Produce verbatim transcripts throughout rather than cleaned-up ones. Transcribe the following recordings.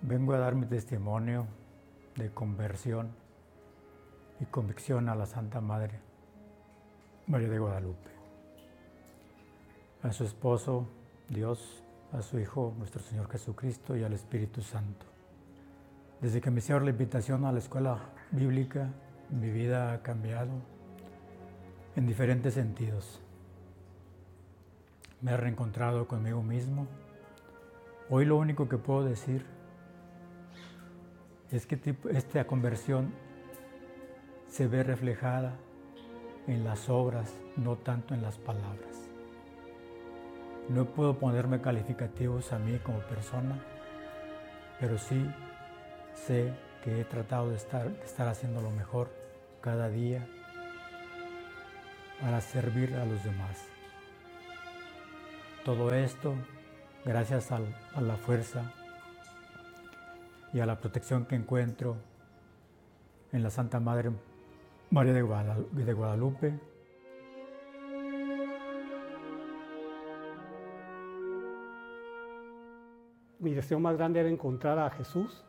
Vengo a dar mi testimonio de conversión y convicción a la Santa Madre María de Guadalupe, a su esposo, Dios, a su Hijo, nuestro Señor Jesucristo, y al Espíritu Santo. Desde que me hicieron la invitación a la escuela bíblica, mi vida ha cambiado en diferentes sentidos. Me he reencontrado conmigo mismo. Hoy lo único que puedo decir es que esta conversión se ve reflejada en las obras, no tanto en las palabras. No puedo ponerme calificativos a mí como persona, pero sí sé que he tratado de estar, de estar haciendo lo mejor cada día para servir a los demás. Todo esto gracias a, a la fuerza y a la protección que encuentro en la Santa Madre María de Guadalupe. Mi deseo más grande era encontrar a Jesús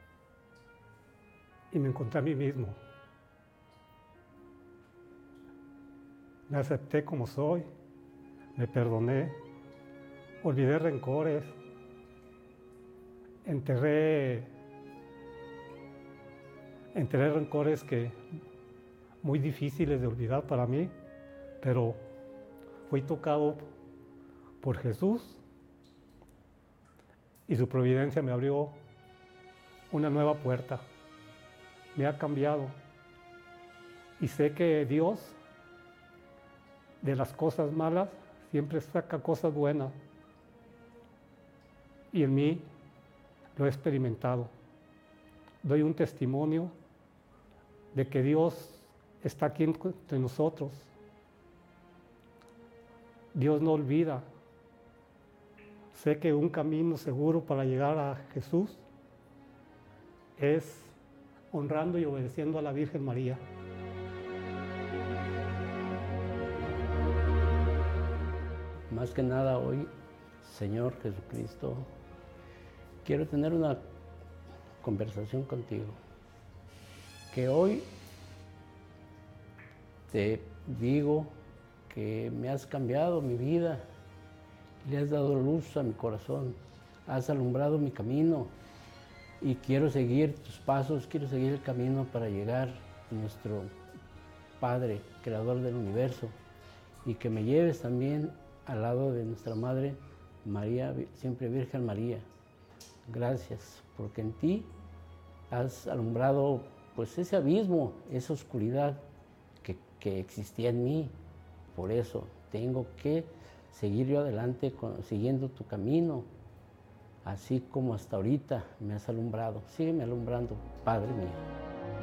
y me encontré a mí mismo. Me acepté como soy, me perdoné, olvidé rencores, enterré, enterré rencores que muy difíciles de olvidar para mí, pero fui tocado por Jesús y su providencia me abrió una nueva puerta. Me ha cambiado y sé que Dios de las cosas malas siempre saca cosas buenas, y en mí lo he experimentado. Doy un testimonio de que Dios está aquí entre nosotros. Dios no olvida. Sé que un camino seguro para llegar a Jesús es honrando y obedeciendo a la Virgen María. Más que nada hoy, Señor Jesucristo, quiero tener una conversación contigo. Que hoy te digo que me has cambiado mi vida, le has dado luz a mi corazón, has alumbrado mi camino y quiero seguir tus pasos, quiero seguir el camino para llegar a nuestro Padre, Creador del universo, y que me lleves también al lado de nuestra Madre María, siempre Virgen María. Gracias, porque en ti has alumbrado pues ese abismo, esa oscuridad que, que existía en mí. Por eso tengo que seguir yo adelante con, siguiendo tu camino, así como hasta ahorita me has alumbrado. Sígueme alumbrando, Padre mío.